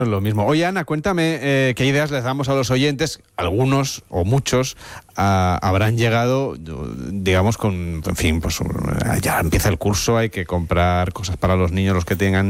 Lo mismo. Oye, Ana, cuéntame qué ideas les damos a los oyentes. Algunos o muchos habrán llegado, digamos, con, en fin, pues ya empieza el curso, hay que comprar cosas para los niños, los que tengan